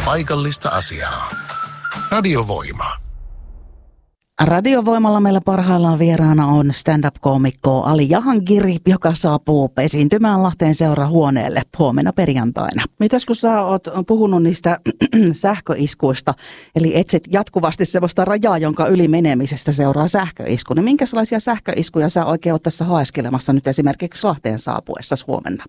paikallista asiaa. Radiovoima. Radiovoimalla meillä parhaillaan vieraana on stand-up-koomikko Ali Jahangiri, joka saapuu esiintymään Lahteen seurahuoneelle huomenna perjantaina. Mitäs kun sä oot puhunut niistä sähköiskuista, eli etsit jatkuvasti sellaista rajaa, jonka yli menemisestä seuraa sähköisku, niin minkälaisia sähköiskuja sä oikein oot tässä haeskelemassa nyt esimerkiksi Lahteen saapuessa huomenna?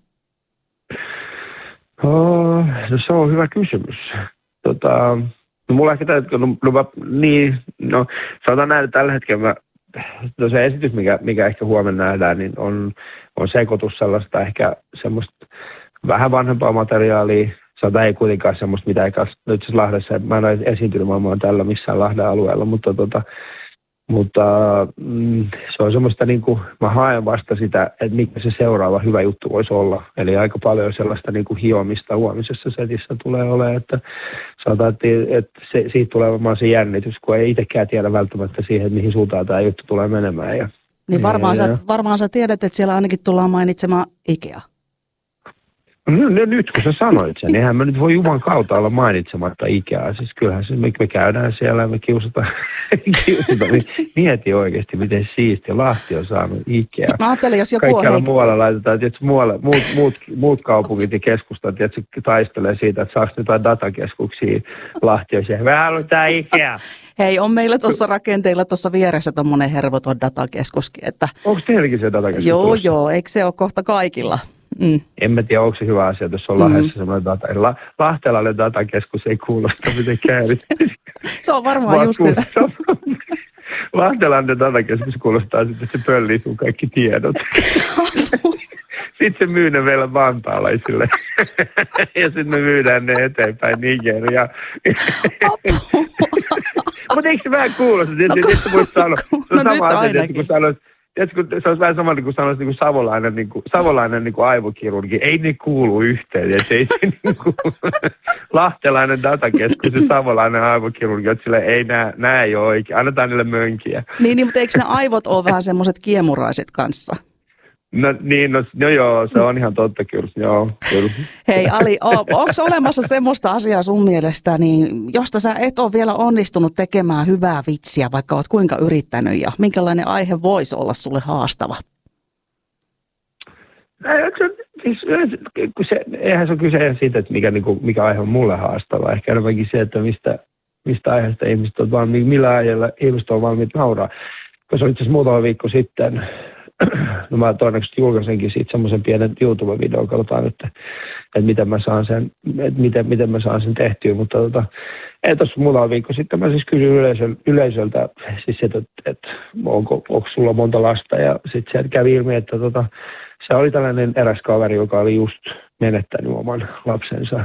No, se on hyvä kysymys. No, mulla ehkä sanotaan näin, että tällä hetkellä se esitys, mikä ehkä huomenna nähdään, niin on sekoitus sellaista ehkä semmoista vähän vanhempaa materiaalia. Sanotaan ei kuitenkaan semmoista, mitä ei nyt siis Lahdessa, mä en ole esiintynyt maailmaan tällä missään Lahden alueella, mutta se on semmoista niin kuin, mä haen vasta sitä, että mikä se seuraava hyvä juttu voisi olla. Eli aika paljon sellaista niin kuin hiomista huomisessa setissä tulee olemaan, että sanotaan, että siitä tulee olemaan se jännitys, kun ei itsekään tiedä välttämättä siihen, mihin suuntaan tämä juttu tulee menemään. Niin varmaan sä tiedät, että siellä ainakin tullaan mainitsemaan Ikea. No, nyt kun sä sanoit sen, eihän mä nyt voi Juman kautta olla mainitsematta Ikeaa. Siis kyllähän se, me käydään siellä ja me kiusataan. Niin mieti oikeasti, miten siistiä Lahti on saanut Ikea. Mä ajattelin, jos joku kaikkialla muualla laitetaan, että muut kaupungit ja keskustat, että taistelee siitä, että saako jotain datakeskuksia Lahti on siellä. Me halutaan Ikea. Hei, on meillä tuossa rakenteilla tuossa vieressä tommonen hervoton datakeskuskin. Että... Onko teilläkin se datakeskus? Joo, eikö se ole kohta kaikilla? Mm. En mä tiedä, onko se hyvä asia, jos on Lahdessa semmoinen lahtelainen datakeskus ei kuulosta mitenkään. Se on varmaan just hyvä. Lahtelainen datakeskus kuulostaa sitten, että se pöllii sun kaikki tiedot. Sitten se myy ne vielä vantaalaisille. Ja sitten me myydään ne eteenpäin Nigeriaan. Mutta eikö se vähän kuulosta? Tietysti voisi sanoa. Se on sama asia, kun sanoit. Se olisi vähän sama niin kuin sanoisi niin kuin savolainen niin kuin aivokirurgi. Ei ne kuulu yhteen. Ei se niin kuin, lahtelainen datakeskus ja savolainen aivokirurgi. Että sille ei nämä ei ole oikein. Annetaan niille mönkiä. Niin, mutta eikö ne aivot ole vähän semmoiset kiemuraiset kanssa? No joo, se on ihan totta kyllä. Joo, kyllä. Hei Ali, onko olemassa semmoista asiaa sun mielestä, niin josta sä et ole vielä onnistunut tekemään hyvää vitsiä, vaikka oot kuinka yrittänyt, ja minkälainen aihe voisi olla sulle haastava? Eihän se ole kyse siitä, että mikä aihe on mulle haastava. Ehkä enemmänkin se, että mistä aiheesta ihmiset on valmiit, millä aiheella ihmiset on valmiit nauraa. Koska se oli itse asiassa muutama viikko sitten. No mä todennäköisesti julkaisenkin siitä semmoisen pienen YouTube-videon, katsotaan nyt, että miten mä saan sen tehtyä, mutta tuossa muutama viikko sitten mä siis kysyin yleisöltä siis että onko sulla monta lasta, ja sitten sieltä kävi ilmi, että se oli tällainen eräs kaveri, joka oli just menettänyt oman lapsensa,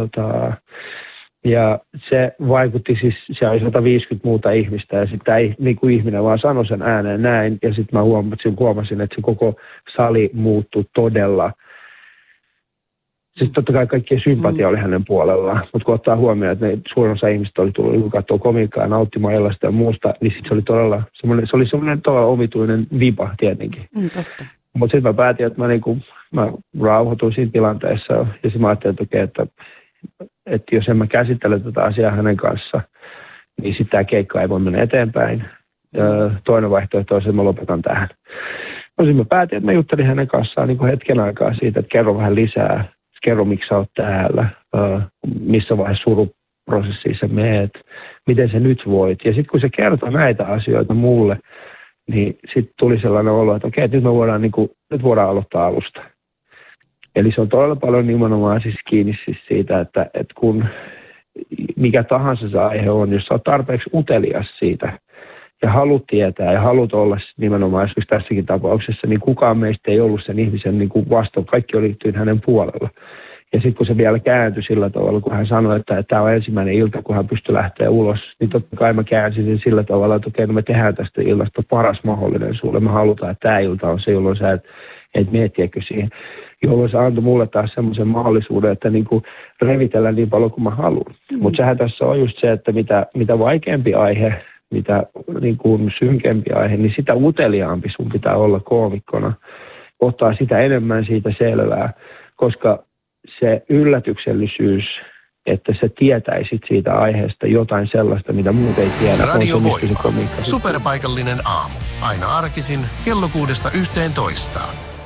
ja se vaikutti siis, se oli 150 muuta ihmistä, ja sitten ei niin kuin ihminen vaan sanoi sen ääneen näin, ja sitten mä huomasin, että se koko sali muuttui todella. Siis totta kai kaikkien sympatia oli hänen puolellaan, mutta kun ottaa huomioon, että suurin osa ihmistä oli tullut katsoa komiikkaa ja nauttimaan illasta ja muusta, niin sitten se oli todella semmoinen todella omituinen vipa tietenkin. Totta. Mutta sitten mä päätin, että mä rauhoituin siinä tilanteessa, ja sitten mä ajattelin, että okei, että jos en mä käsittele tätä asiaa hänen kanssa, niin sitten tämä keikka ei voi mennä eteenpäin. Toinen vaihtoehto on se, että mä lopetan tähän. No sitten mä päätin, että mä juttelin hänen kanssaan niin kuin hetken aikaa siitä, että kerro vähän lisää. Kerro, miksi sä oot täällä, missä vaiheessa suruprosessiin sä meet, miten sä nyt voit. Ja sitten kun se kertoo näitä asioita mulle, niin sitten tuli sellainen olo, että okei, nyt nyt voidaan aloittaa alusta. Eli se on todella paljon nimenomaan siis kiinni siis siitä, että kun mikä tahansa se aihe on, jos sä oot tarpeeksi utelias siitä ja haluat tietää ja haluat olla nimenomaan esimerkiksi tässäkin tapauksessa, niin kukaan meistä ei ollut sen ihmisen niin kuin vastoin. Kaikki oli hänen puolella. Ja sitten kun se vielä kääntyi sillä tavalla, kun hän sanoi, että tämä on ensimmäinen ilta, kun hän pystyi lähteä ulos, niin totta kai mä käänsin sen sillä tavalla, että okei, no me tehdään tästä illasta paras mahdollinen sulle. Me halutaan, että tämä ilta on se, jolloin sä et miettiäkö siihen. Jolloin se antoi mulle taas semmoisen mahdollisuuden, että niin kuin revitellä niin paljon kuin mä haluan. Mutta sehän tässä on just se, että mitä vaikeampi aihe, mitä niin kuin synkempi aihe, niin sitä uteliaampi sun pitää olla koomikkona. Ottaa sitä enemmän siitä selvää, koska se yllätyksellisyys että sä tietäisit siitä aiheesta jotain sellaista, mitä muut ei tiedä. Radio Voima. Superpaikallinen aamu. Aina arkisin kello 6–11.